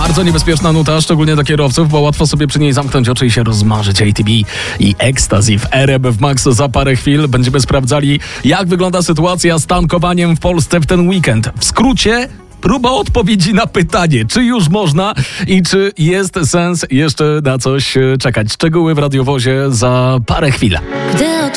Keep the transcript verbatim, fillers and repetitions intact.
Bardzo niebezpieczna nuta, szczególnie dla kierowców, bo łatwo sobie przy niej zamknąć oczy i się rozmarzyć. A T B i Ecstasy w R M F Max za parę chwil. Będziemy sprawdzali, jak wygląda sytuacja z tankowaniem w Polsce w ten weekend. W skrócie, próba odpowiedzi na pytanie, czy już można i czy jest sens jeszcze na coś czekać. Szczegóły w radiowozie za parę chwil. Gdy